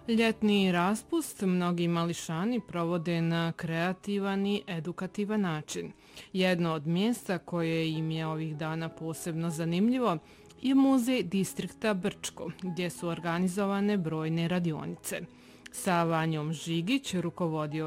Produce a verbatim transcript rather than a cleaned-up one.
Ljetni raspust mnogi mališani provode na kreativan i edukativan način. Jedno od mjesta koje im je ovih dana posebno zanimljivo je muzej distrikta Brčko, gdje su organizovane brojne radionice. Sa Vanjom Žigić, rukovodio